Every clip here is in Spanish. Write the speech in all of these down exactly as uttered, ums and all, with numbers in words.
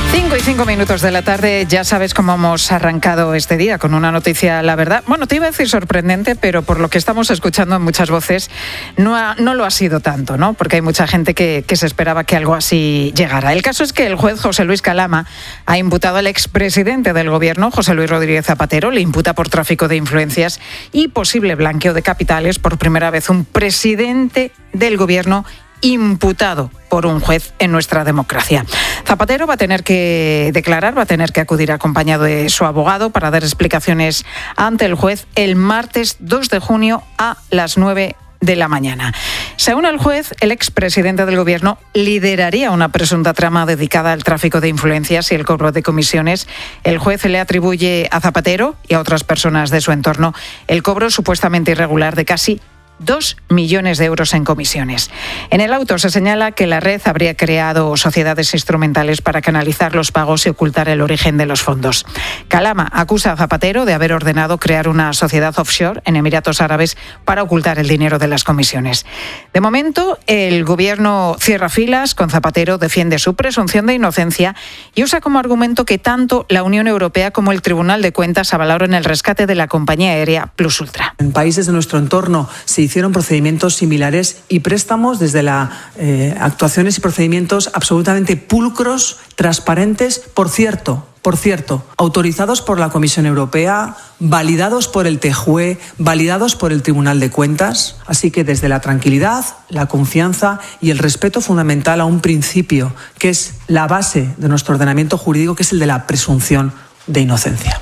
cinco y cinco minutos de la tarde, ya sabes cómo hemos arrancado este día, con una noticia, la verdad, bueno, te iba a decir sorprendente, pero por lo que estamos escuchando en muchas voces, no, ha, no lo ha sido tanto, ¿no? Porque hay mucha gente que, que se esperaba que algo así llegara. El caso es que el juez José Luis Calama ha imputado al expresidente del gobierno, José Luis Rodríguez Zapatero, le imputa por tráfico de influencias y posible blanqueo de capitales. Por primera vez un presidente del gobierno imputado por un juez en nuestra democracia. Zapatero va a tener que declarar, va a tener que acudir acompañado de su abogado para dar explicaciones ante el juez el martes dos de junio a las nueve de la mañana. Según el juez, el expresidente del gobierno lideraría una presunta trama dedicada al tráfico de influencias y el cobro de comisiones. El juez le atribuye a Zapatero y a otras personas de su entorno el cobro supuestamente irregular de casi dos millones de euros en comisiones. En el auto se señala que la red habría creado sociedades instrumentales para canalizar los pagos y ocultar el origen de los fondos. Calama acusa a Zapatero de haber ordenado crear una sociedad offshore en Emiratos Árabes para ocultar el dinero de las comisiones. De momento, el gobierno cierra filas con Zapatero, defiende su presunción de inocencia y usa como argumento que tanto la Unión Europea como el Tribunal de Cuentas avalaron el rescate de la compañía aérea Plus Ultra. En países de nuestro entorno se hicieron procedimientos similares y préstamos desde la eh, actuaciones y procedimientos absolutamente pulcros, transparentes, por cierto, por cierto, autorizados por la Comisión Europea, validados por el T J U E, validados por el Tribunal de Cuentas. Así que desde la tranquilidad, la confianza y el respeto fundamental a un principio que es la base de nuestro ordenamiento jurídico, que es el de la presunción de inocencia.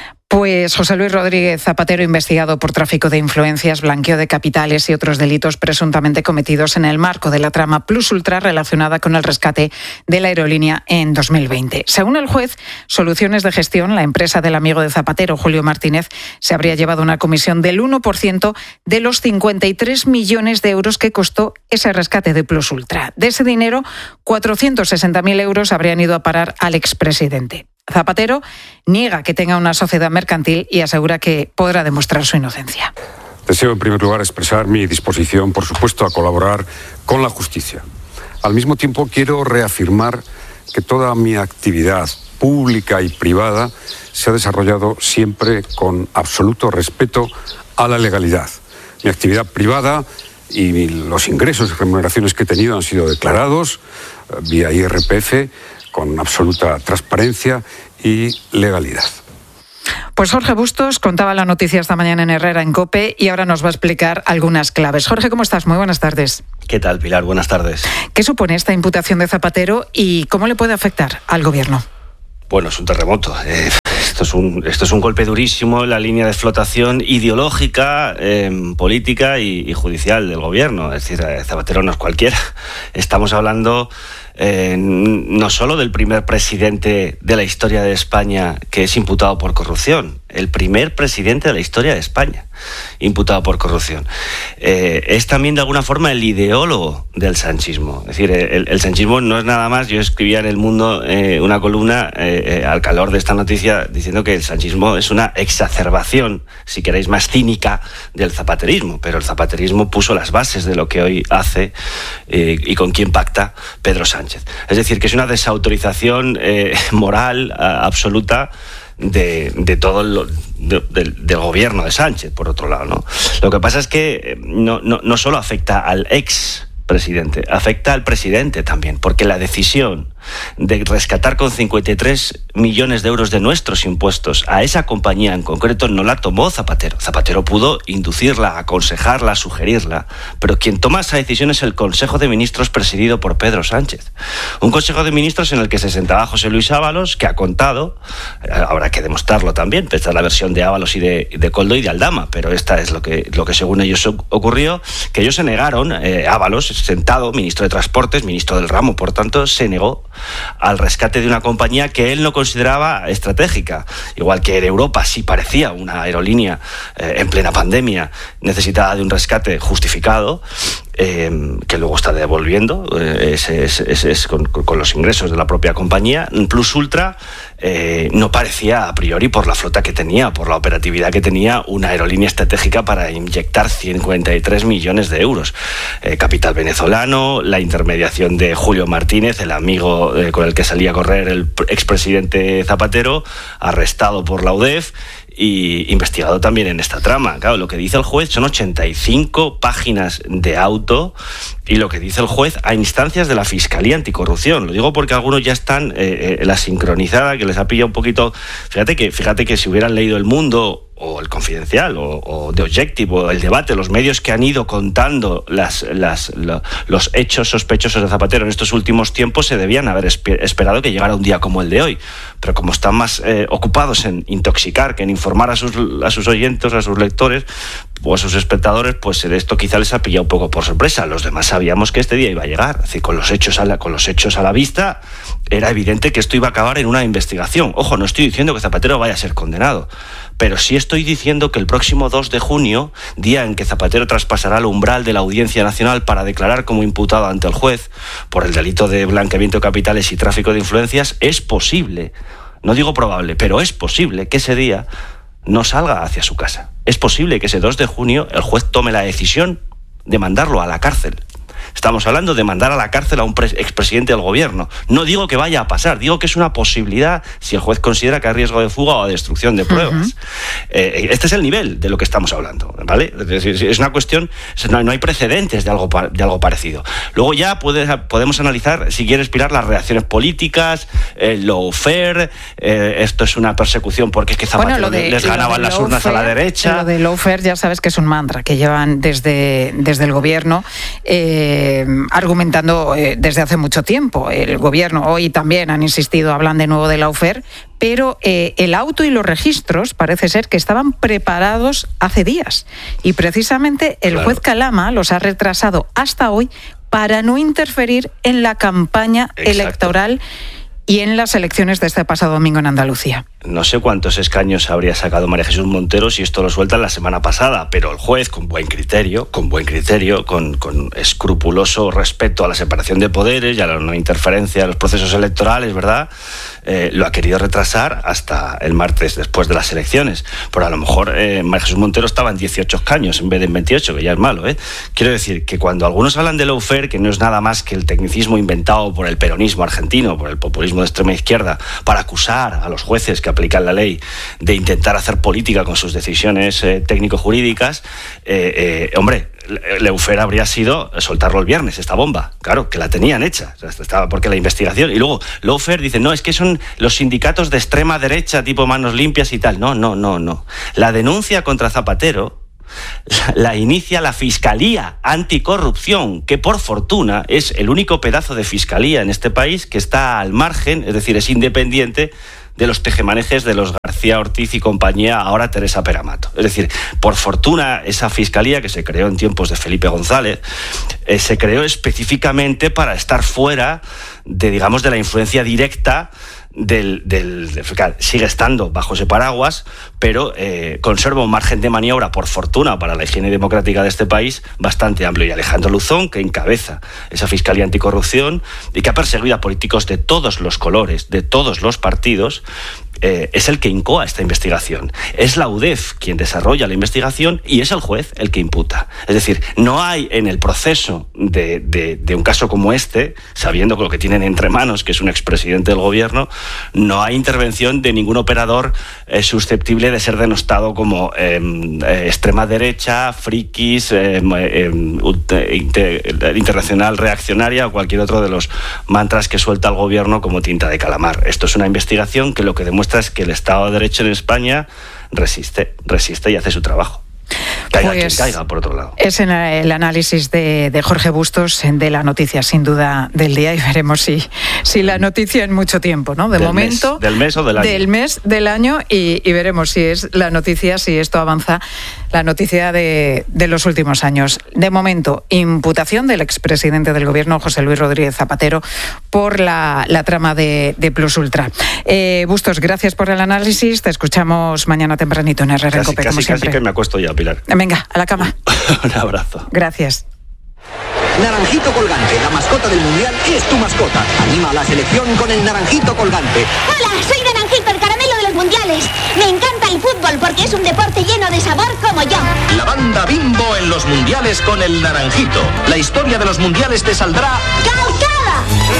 Pues José Luis Rodríguez Zapatero, investigado por tráfico de influencias, blanqueo de capitales y otros delitos presuntamente cometidos en el marco de la trama Plus Ultra relacionada con el rescate de la aerolínea en dos mil veinte. Según el juez, Soluciones de Gestión, la empresa del amigo de Zapatero, Julio Martínez, se habría llevado una comisión del uno por ciento de los cincuenta y tres millones de euros que costó ese rescate de Plus Ultra. De ese dinero, cuatrocientos sesenta mil euros habrían ido a parar al expresidente. Zapatero niega que tenga una sociedad mercantil y asegura que podrá demostrar su inocencia. Deseo, en primer lugar, expresar mi disposición, por supuesto, a colaborar con la justicia. Al mismo tiempo, quiero reafirmar que toda mi actividad pública y privada se ha desarrollado siempre con absoluto respeto a la legalidad. Mi actividad privada y los ingresos y remuneraciones que he tenido han sido declarados vía I R P F con absoluta transparencia y legalidad. Pues Jorge Bustos contaba la noticia esta mañana en Herrera, en COPE, y ahora nos va a explicar algunas claves. Jorge, ¿cómo estás? Muy buenas tardes. ¿Qué tal, Pilar? Buenas tardes. ¿Qué supone esta imputación de Zapatero y cómo le puede afectar al gobierno? Bueno, es un terremoto. Eh, esto, es un, esto es un golpe durísimo en la línea de flotación ideológica, eh, política y, y judicial del gobierno. Es decir, Zapatero no es cualquiera. Estamos hablando Eh, no solo del primer presidente de la historia de España que es imputado por corrupción, el primer presidente de la historia de España imputado por corrupción. Eh, es también de alguna forma el ideólogo del sanchismo. Es decir, el, el sanchismo no es nada más. Yo escribía en El Mundo eh, una columna eh, eh, al calor de esta noticia diciendo que el sanchismo es una exacerbación, si queréis, más cínica del zapaterismo, pero el zapaterismo puso las bases de lo que hoy hace eh, y con quién pacta Pedro Sánchez. Es decir, que es una desautorización eh, moral a, absoluta de, de todo el, de, de, del gobierno de Sánchez, por otro lado, ¿no? Lo que pasa es que no, no, no solo afecta al ex presidente, afecta al presidente también, porque la decisión de rescatar con cincuenta y tres millones de euros de nuestros impuestos a esa compañía en concreto no la tomó Zapatero. Zapatero pudo inducirla, aconsejarla, sugerirla, pero quien toma esa decisión es el Consejo de Ministros presidido por Pedro Sánchez. Un Consejo de Ministros en el que se sentaba José Luis Ábalos, que ha contado, habrá que demostrarlo también, esta es la versión de Ábalos y de, de Koldo y de Aldama, pero esta es lo que, lo que según ellos ocurrió, que ellos se negaron, eh, Ábalos, sentado, ministro de Transportes, ministro del ramo, por tanto, se negó al rescate de una compañía que él no consideraba estratégica. Igual que Air Europa sí parecía una aerolínea eh, en plena pandemia necesitada de un rescate justificado, eh, que luego está devolviendo eh, es, es, es, es con, con los ingresos de la propia compañía. Plus Ultra eh, no parecía a priori, por la flota que tenía, por la operatividad que tenía, una aerolínea estratégica para inyectar cincuenta y tres millones de euros. Eh, capital venezolano, la intermediación de Julio Martínez, el amigo eh, con el que salía a correr el expresidente Zapatero, arrestado por la U D E F y investigado también en esta trama. Claro, lo que dice el juez son ochenta y cinco páginas de auto, y lo que dice el juez a instancias de la Fiscalía Anticorrupción. Lo digo porque algunos ya están eh, eh, la sincronizada, que les ha pillado un poquito. Fíjate que, fíjate que si hubieran leído El Mundo o El Confidencial o, o The Objective o El Debate, los medios que han ido contando las, las, lo, los hechos sospechosos de Zapatero en estos últimos tiempos, se debían haber esp- esperado que llegara un día como el de hoy. Pero como están más eh, ocupados en intoxicar que en informar a sus, a sus oyentes, a sus lectores o a sus espectadores, pues esto quizá les ha pillado un poco por sorpresa. Los demás sabíamos que este día iba a llegar. Es decir, con los hechos a la, con los hechos a la vista, era evidente que esto iba a acabar en una investigación. Ojo, no estoy diciendo que Zapatero vaya a ser condenado, pero sí estoy diciendo que el próximo dos de junio, día en que Zapatero traspasará el umbral de la Audiencia Nacional para declarar como imputado ante el juez por el delito de blanqueamiento de capitales y tráfico de influencias, es posible, no digo probable, pero es posible que ese día no salga hacia su casa. Es posible que ese dos de junio el juez tome la decisión de mandarlo a la cárcel. Estamos hablando de mandar a la cárcel a un pre- expresidente del gobierno. No digo que vaya a pasar, digo que es una posibilidad si el juez considera que hay riesgo de fuga o de destrucción de pruebas. Uh-huh. Eh, este es el nivel de lo que estamos hablando, ¿vale? Es una cuestión, no hay precedentes de algo, de algo parecido. Luego ya puede, podemos analizar, si quieres, Pilar, las reacciones políticas, el lawfare, eh, esto es una persecución porque es que Zapatero bueno, de, les ganaban las urnas fair, a la derecha. Lo de lawfare ya sabes que es un mantra que llevan desde, desde el gobierno, eh, Eh, argumentando eh, desde hace mucho tiempo. El gobierno hoy también han insistido, hablan de nuevo de lawfare, pero eh, el auto y los registros parece ser que estaban preparados hace días, y precisamente el claro. juez Calama los ha retrasado hasta hoy para no interferir en la campaña Exacto. electoral y en las elecciones de este pasado domingo en Andalucía. No sé cuántos escaños habría sacado María Jesús Montero si esto lo sueltan la semana pasada, pero el juez, con buen criterio, con buen criterio, con, con escrupuloso respeto a la separación de poderes y a la no interferencia en los procesos electorales, ¿verdad?, eh, lo ha querido retrasar hasta el martes después de las elecciones. Pero a lo mejor eh, María Jesús Montero estaba en dieciocho escaños en vez de en veintiocho, que ya es malo, ¿eh? Quiero decir que cuando algunos hablan de lawfare, que no es nada más que el tecnicismo inventado por el peronismo argentino, por el populismo de extrema izquierda, para acusar a los jueces que aplican la ley de intentar hacer política con sus decisiones eh, técnico-jurídicas, eh, eh, hombre, lawfare habría sido soltarlo el viernes, esta bomba, claro, que la tenían hecha, o sea, estaba porque la investigación, y luego lawfare dice, no, es que son los sindicatos de extrema derecha, tipo Manos Limpias y tal. No, no, no, no. La denuncia contra Zapatero la, la inicia la Fiscalía Anticorrupción, que por fortuna es el único pedazo de fiscalía en este país que está al margen, es decir, es independiente de los tejemanejes de los García Ortiz y compañía, ahora Teresa Peramato. Es decir, por fortuna, esa fiscalía que se creó en tiempos de Felipe González, eh, se creó específicamente para estar fuera de, digamos, de la influencia directa del, del, del sigue estando bajo ese paraguas, pero eh, conserva un margen de maniobra, por fortuna, para la higiene democrática de este país bastante amplio. Y Alejandro Luzón, que encabeza esa Fiscalía Anticorrupción y que ha perseguido a políticos de todos los colores, de todos los partidos, eh, es el que incoa esta investigación. Es la U D E F quien desarrolla la investigación y es el juez el que imputa. Es decir, no hay en el proceso de, de, de un caso como este, sabiendo lo que tienen entre manos, que es un expresidente del gobierno, no hay intervención de ningún operador eh, susceptible de ser denostado como eh, eh, extrema derecha, frikis, eh, eh, inter, internacional reaccionaria o cualquier otro de los mantras que suelta el gobierno como tinta de calamar. Esto es una investigación que lo que demuestra es que el Estado de Derecho en España resiste, resiste y hace su trabajo. Caiga pues, quien caiga, por otro lado. Es en el análisis de, de Jorge Bustos de la noticia, sin duda, del día, y veremos si, si la noticia en mucho tiempo, ¿no? De del momento. Mes, ¿Del mes o del año? Del mes, del año, y, y veremos si es la noticia, si esto avanza, la noticia de, de los últimos años. De momento, imputación del expresidente del gobierno, José Luis Rodríguez Zapatero, por la, la trama de, de Plus Ultra. Eh, Bustos, gracias por el análisis. Te escuchamos mañana tempranito en R R en COPE, como siempre. Casi que me acuesto ya, Pilar. Venga, a la cama. Un abrazo. Gracias. Naranjito Colgante, la mascota del Mundial, es tu mascota. Anima a la selección con el Naranjito Colgante. Hola, soy Naranjito, el caramelo de los mundiales. Me encanta el fútbol porque es un deporte lleno de sabor como yo. La banda Bimbo en los mundiales con el Naranjito. La historia de los mundiales te saldrá ¡calcada!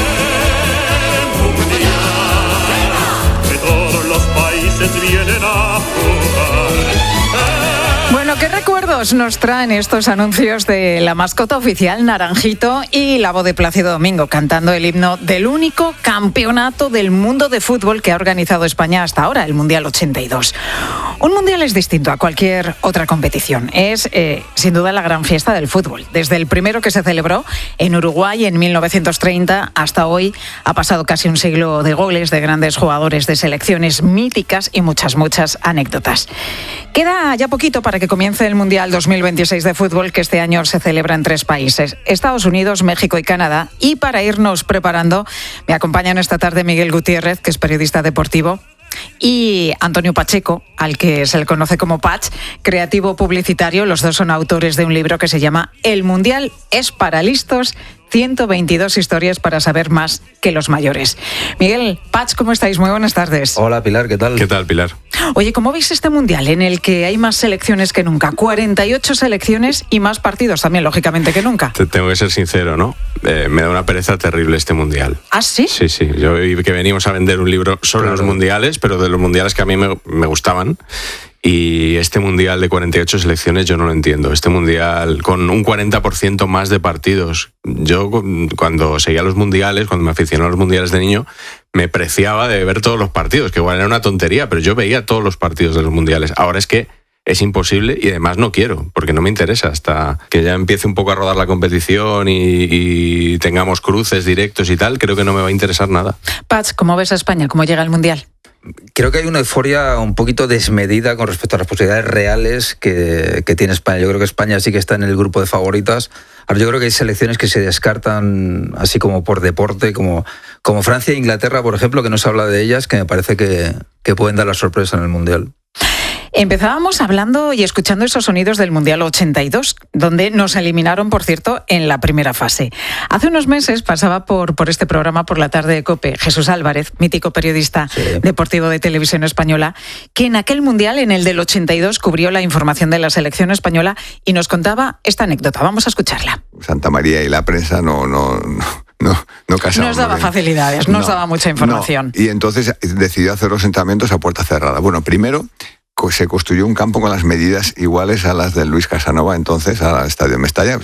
Que todos los países vienen a jugar. Bueno, ¿qué recuerdos nos traen estos anuncios de la mascota oficial Naranjito y la voz de Plácido Domingo cantando el himno del único campeonato del mundo de fútbol que ha organizado España hasta ahora, el Mundial ochenta y dos? Un mundial es distinto a cualquier otra competición. Es, eh, sin duda, la gran fiesta del fútbol. Desde el primero que se celebró en Uruguay en mil novecientos treinta hasta hoy ha pasado casi un siglo de goles, de grandes jugadores, de selecciones míticas y muchas, muchas anécdotas. Queda ya poquito para que comience el Mundial dos mil veintiséis de fútbol, que este año se celebra en tres países: Estados Unidos, México y Canadá. Y para irnos preparando, me acompañan esta tarde Miguel Gutiérrez, que es periodista deportivo, y Antonio Pacheco, al que se le conoce como Patch, creativo publicitario. Los dos son autores de un libro que se llama El Mundial es para listos, ciento veintidós historias para saber más que los mayores. Miguel, Patch, ¿cómo estáis? Muy buenas tardes. Hola, Pilar, ¿qué tal? ¿Qué tal, Pilar? Oye, ¿cómo veis este Mundial en el que hay más selecciones que nunca? cuarenta y ocho selecciones y más partidos también, lógicamente, que nunca. Te tengo que ser sincero, ¿no? Eh, me da una pereza terrible este Mundial. ¿Ah, sí? Sí, sí. Yo vi que venimos a vender un libro sobre claro. los mundiales, pero de los mundiales que a mí me, me gustaban. Y este Mundial de cuarenta y ocho selecciones yo no lo entiendo. Este Mundial con un cuarenta por ciento más de partidos. Yo cuando seguía los mundiales, cuando me aficioné a los mundiales de niño, me preciaba de ver todos los partidos, que igual era una tontería, pero yo veía todos los partidos de los mundiales. Ahora es que es imposible y además no quiero, porque no me interesa hasta que ya empiece un poco a rodar la competición y, y tengamos cruces directos y tal, creo que no me va a interesar nada. Patch, ¿cómo ves a España? ¿Cómo llega el Mundial? Creo que hay una euforia un poquito desmedida con respecto a las posibilidades reales que, que tiene España. Yo creo que España sí que está en el grupo de favoritas. Ahora, yo creo que hay selecciones que se descartan así como por deporte, como, como Francia e Inglaterra, por ejemplo, que no se habla de ellas, que me parece que, que pueden dar la sorpresa en el Mundial. Empezábamos hablando y escuchando esos sonidos del Mundial ochenta y dos, donde nos eliminaron, por cierto, en la primera fase. Hace unos meses pasaba por, por este programa, por la tarde de COPE, Jesús Álvarez, mítico periodista sí. deportivo de Televisión Española, que en aquel Mundial, en el del ochenta y dos, cubrió la información de la selección española y nos contaba esta anécdota. Vamos a escucharla. Santa María y la prensa no... no, no. No, no casaban. Nos daba facilidades, nos no, daba mucha información. No. Y entonces decidió hacer los entrenamientos a puerta cerrada. Bueno, primero se construyó un campo con las medidas iguales a las del Luis Casanova, entonces al Estadio Mestalla,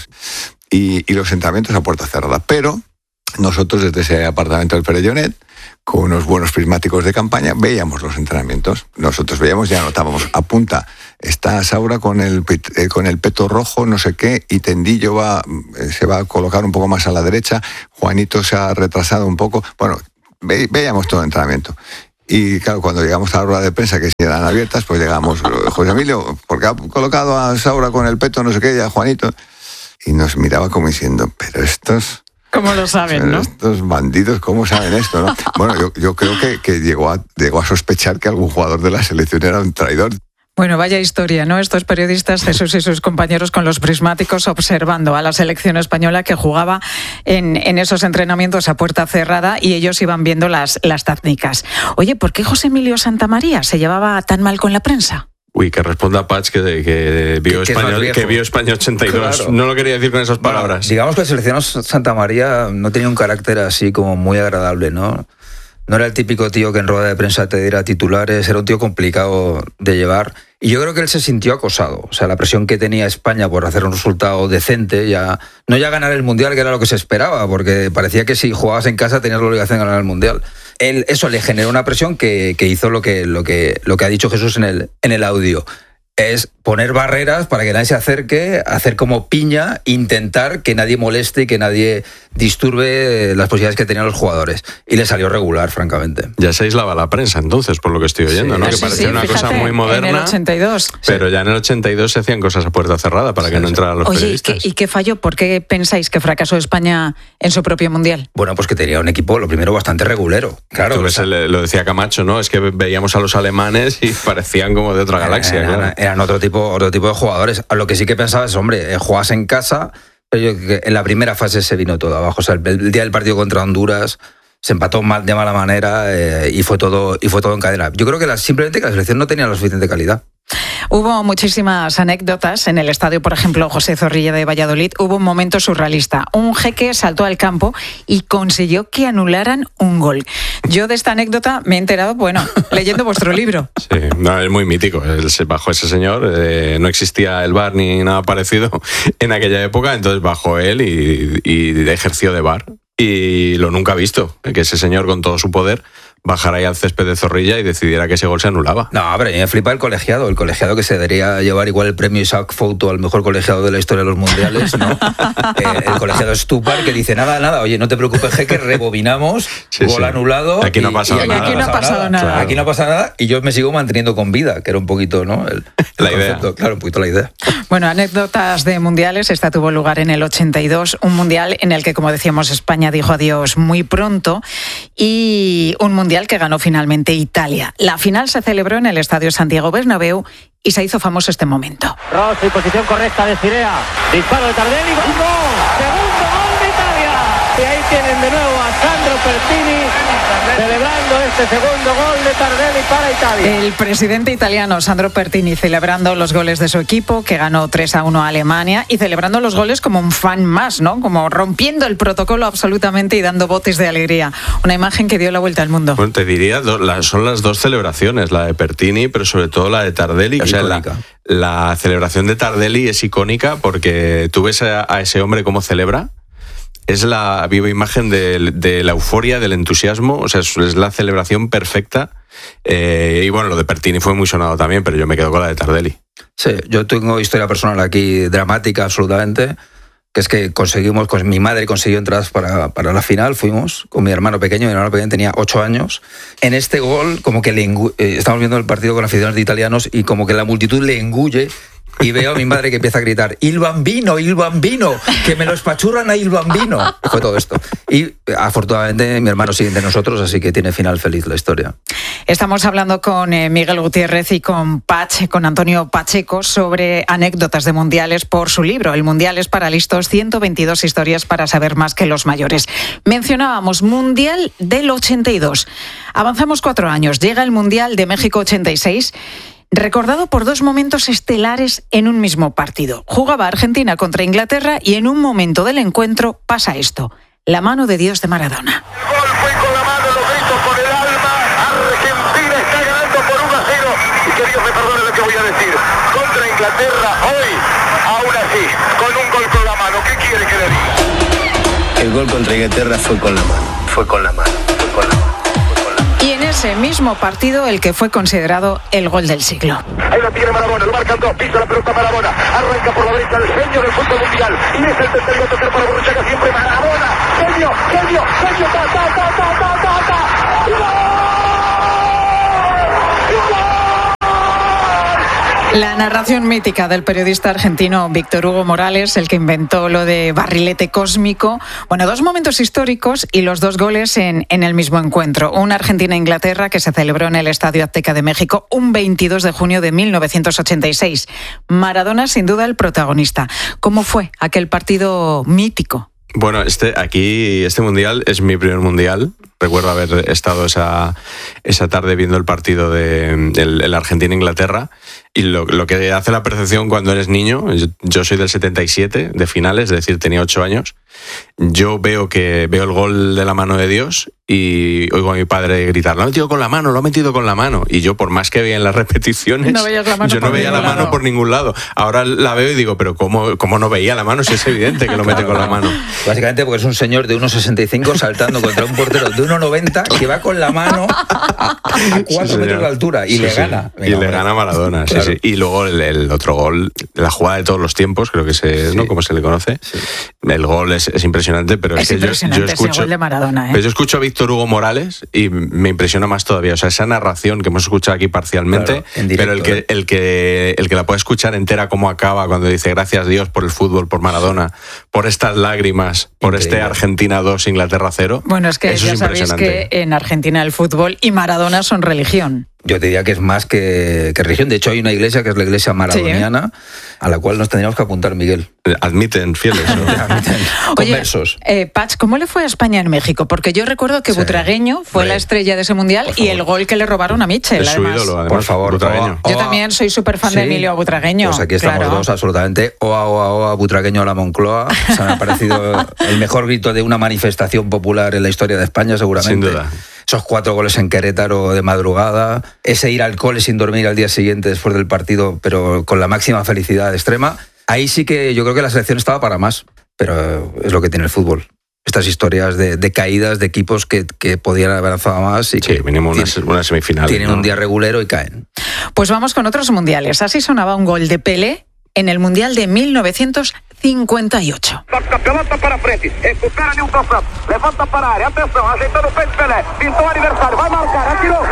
y, y los entrenamientos a puerta cerrada. Pero nosotros desde ese apartamento del Perellonet, con unos buenos prismáticos de campaña, veíamos los entrenamientos. Nosotros veíamos, ya anotábamos, apunta, está Saura con el, con el peto rojo, no sé qué, y Tendillo va, se va a colocar un poco más a la derecha, Juanito se ha retrasado un poco. Bueno, ve, veíamos todo el entrenamiento. Y claro, cuando llegamos a la rueda de prensa, que si eran abiertas, pues llegamos, José Emilio, porque ha colocado a Saura con el peto, no sé qué, y a Juanito, y nos miraba como diciendo, pero estos... ¿Cómo lo saben, no? Estos bandidos, ¿cómo saben esto, no? Bueno, yo, yo creo que, que llegó, a, llegó a sospechar que algún jugador de la selección era un traidor. Bueno, vaya historia, ¿no? Estos periodistas, Jesús y sus compañeros con los prismáticos observando a la selección española que jugaba en, en esos entrenamientos a puerta cerrada y ellos iban viendo las, las técnicas. Oye, ¿por qué José Emilio Santamaría se llevaba tan mal con la prensa? Uy, que responda Patch que, que, vio, que, España, que, que vio España ochenta y dos. Claro. No lo quería decir con esas palabras. Bueno, digamos que el seleccionado Santa María no tenía un carácter así como muy agradable, ¿no? No era el típico tío que en rueda de prensa te diera titulares, era un tío complicado de llevar. Y yo creo que él se sintió acosado. O sea, la presión que tenía España por hacer un resultado decente, ya no ya ganar el Mundial, que era lo que se esperaba, porque parecía que si jugabas en casa tenías la obligación de ganar el Mundial. Él, eso le generó una presión que, que hizo lo que, lo, que, lo que ha dicho Jesús en el, en el audio. Es poner barreras para que nadie se acerque, hacer como piña, intentar que nadie moleste y que nadie disturbe las posibilidades que tenían los jugadores. Y le salió regular, francamente. Ya se aislaba la prensa entonces, por lo que estoy oyendo, sí, ¿no? Sí, que parecía sí, una fíjate, cosa muy moderna. En el ochenta y dos. Pero sí. ya en el ochenta y dos se hacían cosas a puerta cerrada para sí, que no entraran los Oye, periodistas. Oye, ¿y qué falló? ¿Por qué pensáis que fracasó España en su propio Mundial? Bueno, pues que tenía un equipo, lo primero, bastante regulero. Claro. Tú ves, o sea, lo decía Camacho, ¿no? Es que veíamos a los alemanes y parecían como de otra galaxia. Eran, claro. eran otro tipo, otro tipo de jugadores. Lo que sí que pensaba es, hombre, juegas en casa, Pero yo creo que en la primera fase se vino todo abajo. O sea, el, el día del partido contra Honduras se empató mal, de mala manera eh, y fue todo y fue todo en cadena. Yo creo que la, simplemente que la selección no tenía la suficiente calidad. Hubo muchísimas anécdotas en el estadio, por ejemplo, José Zorrilla de Valladolid. Hubo un momento surrealista. Un jeque saltó al campo y consiguió que anularan un gol. Yo de esta anécdota me he enterado, bueno, leyendo vuestro libro. Sí, no, es muy mítico. Bajo ese señor, eh, no existía el V A R ni nada parecido en aquella época, entonces bajó él y, y ejerció de V A R. Y lo nunca visto, que ese señor con todo su poder bajara ahí al césped de Zorrilla y decidiera que ese gol se anulaba. No, pero me flipa el colegiado, el colegiado que se debería llevar igual el premio Isaac Fouto al mejor colegiado de la historia de los mundiales, ¿no? eh, el colegiado Stupar que dice, nada, nada, oye, no te preocupes, jeque, rebobinamos, sí, gol sí. anulado. Aquí no ha pasado y, nada. Y aquí no ha pasado nada. Claro. Aquí no pasa nada y yo me sigo manteniendo con vida, que era un poquito, ¿no? El, el la idea. Concepto, claro, un poquito la idea. Bueno, anécdotas de mundiales. Esta tuvo lugar en el ochenta y dos, un mundial en el que, como decíamos, España dijo adiós muy pronto y un mundial que ganó finalmente Italia. La final se celebró en el Estadio Santiago Bernabéu y se hizo famoso este momento. Rossi, posición correcta de Cirea. Disparo de Tardelli. ¡Gol! ¡Segundo gol de Italia! Y ahí tienen de nuevo a Sandro Pertini celebrando este segundo gol de Tardelli para Italia. El presidente italiano Sandro Pertini celebrando los goles de su equipo, que ganó tres a uno a Alemania, y celebrando los goles como un fan más, ¿no? Como rompiendo el protocolo absolutamente y dando botes de alegría. Una imagen que dio la vuelta al mundo. Bueno, te diría, son las dos celebraciones, la de Pertini, pero sobre todo la de Tardelli. O sea, la, la celebración de Tardelli es icónica porque tú ves a, a ese hombre cómo celebra. Es la viva imagen de, de la euforia, del entusiasmo, o sea, es, es la celebración perfecta. Eh, y bueno, lo de Pertini fue muy sonado también, pero yo me quedo con la de Tardelli. Sí, yo tengo historia personal aquí dramática absolutamente, que es que conseguimos, con mi madre consiguió entradas para, para la final, fuimos con mi hermano pequeño, mi hermano pequeño tenía ocho años. En este gol, como que le engu- eh, estamos viendo el partido con aficionados de italianos y como que la multitud le engulle. Y veo a mi madre que empieza a gritar, ¡Il Bambino, Il Bambino! ¡Que me lo espachurran a Il Bambino! Y fue todo esto. Y afortunadamente mi hermano sigue entre nosotros, así que tiene final feliz la historia. Estamos hablando con eh, Miguel Gutiérrez y con Pach, con Antonio Pacheco, sobre anécdotas de mundiales por su libro, El Mundial es para listos, ciento veintidós historias para saber más que los mayores. Mencionábamos Mundial del ochenta y dos. Avanzamos cuatro años, llega el Mundial de México ochenta y seis, recordado por dos momentos estelares en un mismo partido. Jugaba Argentina contra Inglaterra y en un momento del encuentro pasa esto, la mano de Dios de Maradona. El gol fue con la mano, lo grito con el alma. Argentina está ganando por uno a cero. Y que Dios me perdone lo que voy a decir. Contra Inglaterra hoy, aún así, con un gol con la mano. ¿Qué quiere que le diga? El gol contra Inglaterra fue con la mano. Fue con la mano. Fue con la mano. Y en ese mismo partido el que fue considerado el gol del siglo. Ahí lo tiene Maradona, lo marcan dos, pisa la pelota Maradona, arranca por la derecha el genio del fútbol mundial, y es el tercero a tocar para Borruchaga, siempre Maradona, genio, genio, genio, ta, ta, ta, ta, ta, ta, ta, ¡gol! La narración mítica del periodista argentino Víctor Hugo Morales, el que inventó lo de barrilete cósmico. Bueno, dos momentos históricos y los dos goles en, en el mismo encuentro. Una Argentina-Inglaterra que se celebró en el Estadio Azteca de México un veintidós de junio de mil novecientos ochenta y seis. Maradona, sin duda, el protagonista. ¿Cómo fue aquel partido mítico? Bueno, este aquí este mundial es mi primer mundial. Recuerdo haber estado esa, esa tarde viendo el partido de el, el Argentina-Inglaterra. Y lo, lo que hace la percepción cuando eres niño, yo, yo soy del setenta y siete, de finales, es decir, tenía ocho años. Yo veo que veo el gol de la mano de Dios y oigo a mi padre gritar, lo ha metido con la mano, lo ha metido con la mano. Y yo, por más que veía en las repeticiones, no la mano yo no veía la mano lado. por ningún lado. Ahora la veo y digo, pero ¿cómo, cómo no veía la mano si es evidente que lo mete con la mano? Básicamente porque es un señor de uno sesenta y cinco saltando contra un portero de uno noventa que va con la mano a, a cuatro sí, metros de altura y sí, le sí. gana. Venga, y le gana a Maradona, claro. sí, sí. Y luego el, el otro gol, la jugada de todos los tiempos, creo que es, sí. ¿no? Como se le conoce. Sí. El gol es, es impresionante, pero es, es que impresionante yo, yo escucho, ese gol de Maradona, ¿eh? Pero yo escucho a Víctor Hugo Morales y me impresiona más todavía. O sea, esa narración que hemos escuchado aquí parcialmente, claro, directo, pero el que, ¿eh? el, que, el que la puede escuchar entera cómo acaba cuando dice gracias Dios por el fútbol, por Maradona, por estas lágrimas, por Increíble. Este Argentina dos, Inglaterra cero. Bueno, es que eso ya es sabéis que en Argentina el fútbol y Maradona son religión. Yo te diría que es más que, que religión. De hecho, hay una iglesia que es la iglesia maradoniana, sí, ¿eh? A la cual nos tendríamos que apuntar, Miguel. Admiten fieles, ¿no? Admiten conversos. Oye, eh, Patch, ¿cómo le fue a España en México? Porque yo recuerdo que sí, Butragueño fue Rey. la estrella de ese mundial y el gol que le robaron a Mitchell. Es su además. ídolo, además. Por favor, Butragueño. Yo también soy súper fan sí, de Emilio Butragueño. Pues aquí estamos claro. dos, absolutamente. Oa, oa, oa, Butragueño a la Moncloa. O sea, me ha parecido el mejor grito de una manifestación popular en la historia de España, seguramente. Sin duda. Esos cuatro goles en Querétaro de madrugada, ese ir al cole sin dormir al día siguiente después del partido, pero con la máxima felicidad extrema. Ahí sí que yo creo que la selección estaba para más, pero es lo que tiene el fútbol. Estas historias de, de caídas de equipos que, que podían haber avanzado más y sí, que mínimo una, tienen, una semifinal. Tienen ¿no? un día regulero y caen. Pues vamos con otros mundiales. Así sonaba un gol de Pelé en el Mundial de mil novecientos cincuenta y ocho. Toca pelota para frente, espera Nilton Santos, levanta para a área, atenção, ajeitando o peito Pelé, pintou o aniversário, vai marcar, atirou.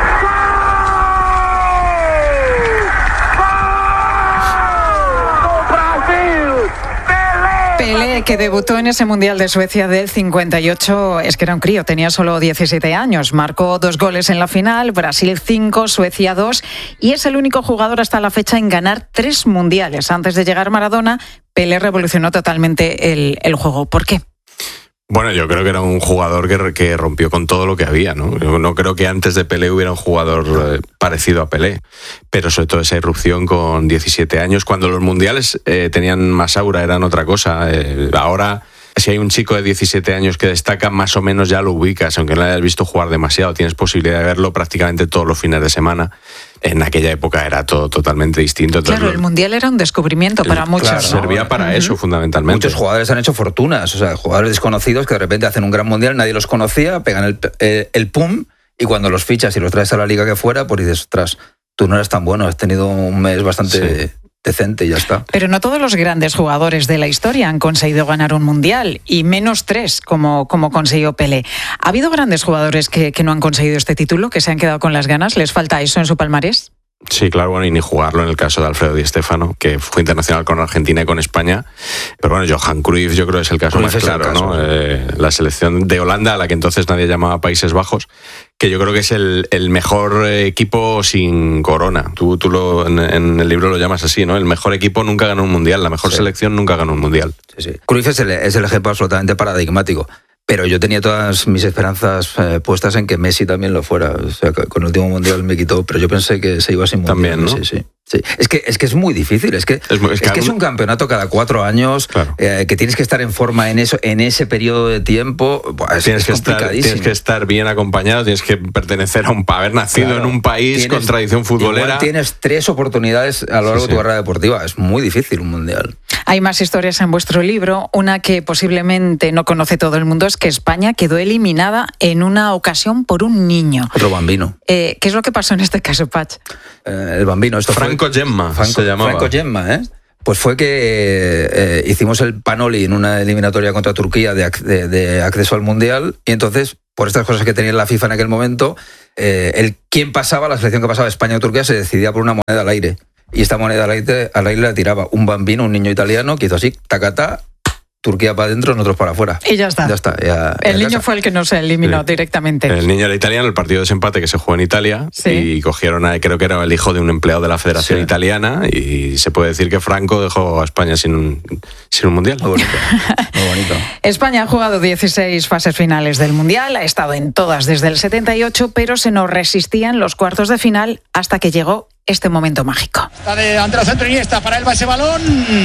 Pelé, que debutó en ese Mundial de Suecia del cincuenta y ocho, es que era un crío, tenía solo diecisiete años. Marcó dos goles en la final, Brasil cinco, Suecia dos, y es el único jugador hasta la fecha en ganar tres mundiales. Antes de llegar Maradona, Pelé revolucionó totalmente el, el juego. ¿Por qué? Bueno, yo creo que era un jugador que, que rompió con todo lo que había, ¿no? Yo no creo que antes de Pelé hubiera un jugador eh, parecido a Pelé, pero sobre todo esa irrupción con diecisiete años, cuando los mundiales eh, tenían más aura, eran otra cosa. Eh, ahora, si hay un chico de diecisiete años que destaca, más o menos ya lo ubicas, aunque no le hayas visto jugar demasiado, tienes posibilidad de verlo prácticamente todos los fines de semana. En aquella época era todo totalmente distinto. Claro, Entonces, el Mundial era un descubrimiento para el, muchos. Claro, ¿no? servía para uh-huh. eso, fundamentalmente. Muchos jugadores han hecho fortunas, o sea, jugadores desconocidos que de repente hacen un gran Mundial, nadie los conocía, pegan el, el, el pum, y cuando los fichas y los traes a la liga que fuera, pues dices, ostras, tú no eras tan bueno, has tenido un mes bastante... Sí. decente y ya está. Pero no todos los grandes jugadores de la historia han conseguido ganar un mundial, y menos tres, como, como consiguió Pelé. ¿Ha habido grandes jugadores que, que no han conseguido este título, que se han quedado con las ganas? ¿Les falta eso en su palmarés? Sí, claro, bueno, y ni jugarlo en el caso de Alfredo Di Stéfano, que fue internacional con Argentina y con España. Pero bueno, Johan Cruyff yo creo que es el caso Cruyff más claro, caso, ¿no? Sí. Eh, la selección de Holanda, a la que entonces nadie llamaba Países Bajos, que yo creo que es el, el mejor equipo sin corona. Tú, tú lo, en, en el libro lo llamas así, ¿no? El mejor equipo nunca ganó un mundial, la mejor sí. selección nunca ganó un mundial. Sí, sí. Cruyff es el, es el ejemplo absolutamente paradigmático. Pero yo tenía todas mis esperanzas eh, puestas en que Messi también lo fuera. O sea, con el último mundial me quitó, pero yo pensé que se iba sin mundial. También, ¿no? Sí, sí. Sí. Es que es que es muy difícil, es que es, muy, es, es que es un campeonato cada cuatro años, claro. eh, que tienes que estar en forma en eso, en ese periodo de tiempo. Buah, es, tienes, es que estar, tienes que estar bien acompañado, tienes que pertenecer a un haber nacido claro. en un país tienes, con tradición futbolera. Igual tienes tres oportunidades a lo largo sí, sí. de tu carrera deportiva. Es muy difícil un mundial. Hay más historias en vuestro libro. Una que posiblemente no conoce todo el mundo es que España quedó eliminada en una ocasión por un niño. Otro bambino. Eh, ¿Qué es lo que pasó en este caso, Patch? Eh, el bambino. Esto Franco fue, Gemma. Franco, se llamaba. Franco Gemma, ¿eh? Pues fue que eh, hicimos el Panoli en una eliminatoria contra Turquía de, de, de acceso al Mundial, y entonces, por estas cosas que tenía la FIFA en aquel momento, eh, el quién pasaba, la selección que pasaba España o Turquía, se decidía por una moneda al aire. Y esta moneda al aire, al aire la tiraba un bambino, un niño italiano, que hizo así, tacatá, Turquía para adentro, nosotros para afuera. Y ya está. Ya está ya, el niño casa. Fue el que no se eliminó sí. directamente. El niño era italiano, el partido de desempate que se jugó en Italia, sí. y cogieron a, creo que era el hijo de un empleado de la Federación sí. Italiana, y se puede decir que Franco dejó a España sin un, sin un mundial. Muy bonito. Muy bonito. España ha jugado dieciséis fases finales del mundial, ha estado en todas desde el setenta y ocho, pero se nos resistían los cuartos de final hasta que llegó este momento mágico. Está de ante la centro Iniesta, para él va ese balón,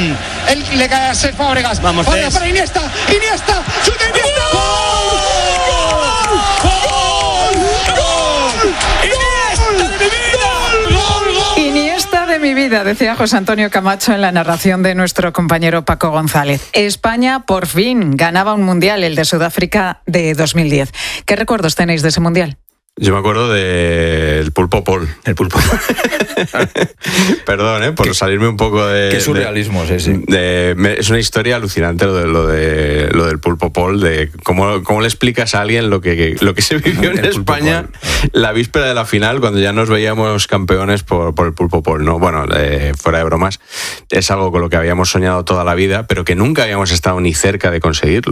él le cae a Cesc Fábregas. Vamos, Fábregas para Iniesta, Iniesta, chuta Iniesta. ¡Gol! ¡Gol! ¡Gol! ¡Iniesta de mi vida! ¡Gol, gol! Iniesta de mi vida, decía José Antonio Camacho en la narración de nuestro compañero Paco González. España por fin ganaba un mundial, el de Sudáfrica de dos mil diez. ¿Qué recuerdos tenéis de ese mundial? Yo me acuerdo del Pulpo Paul. El Pulpo Perdón, ¿eh? Por ¿Qué? salirme un poco de... Qué surrealismo, de, sí, sí. De, me, es una historia alucinante lo, de, lo, de, lo del Pulpo Paul, de cómo, cómo le explicas a alguien lo que, lo que se vivió en España la víspera de la final, cuando ya nos veíamos campeones por, por el Pulpo Paul, ¿no? Bueno, eh, fuera de bromas, es algo con lo que habíamos soñado toda la vida, pero que nunca habíamos estado ni cerca de conseguirlo.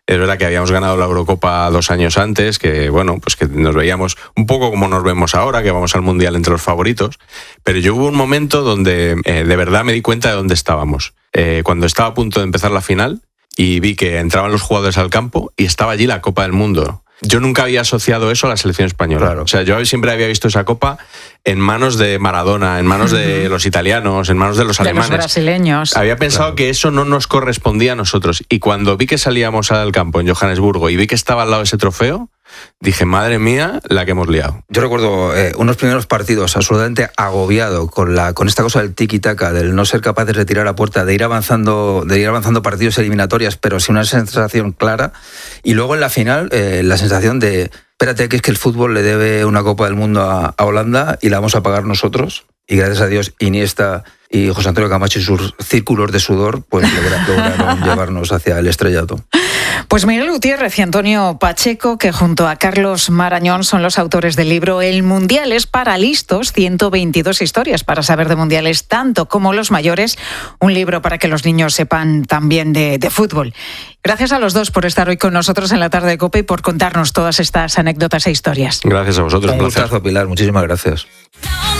Es verdad que habíamos ganado la Eurocopa dos años antes, que bueno, pues que nos veíamos un poco como nos vemos ahora, que vamos al Mundial entre los favoritos, pero yo hubo un momento donde eh, de verdad me di cuenta de dónde estábamos. Eh, cuando estaba a punto de empezar la final y vi que entraban los jugadores al campo y estaba allí la Copa del Mundo. Yo nunca había asociado eso a la selección española. Claro. O sea, yo siempre había visto esa Copa en manos de Maradona, en manos de los italianos, en manos de los de alemanes. De los brasileños. Había pensado claro. que eso no nos correspondía a nosotros. Y cuando vi que salíamos al campo en Johannesburgo y vi que estaba al lado ese trofeo, dije, madre mía, la que hemos liado. Yo recuerdo eh, unos primeros partidos absolutamente agobiado con la con esta cosa del tiki-taka, del no ser capaces de tirar a puerta, de ir avanzando de ir avanzando partidos eliminatorias, pero sin una sensación clara. Y luego en la final, eh, la sensación de, espérate, que es que el fútbol le debe una Copa del Mundo a, a Holanda y la vamos a pagar nosotros. Y gracias a Dios, Iniesta y José Antonio Camacho y sus círculos de sudor pues lograron llevarnos hacia el estrellato. Pues Miguel Gutiérrez y Antonio Pacheco, que junto a Carlos Marañón son los autores del libro El Mundial es para listos, ciento veintidós historias para saber de mundiales tanto como los mayores, un libro para que los niños sepan también de, de fútbol. Gracias a los dos por estar hoy con nosotros en la tarde de COPE y por contarnos todas estas anécdotas e historias. Gracias a vosotros. Un gustazo, Pilar, muchísimas gracias.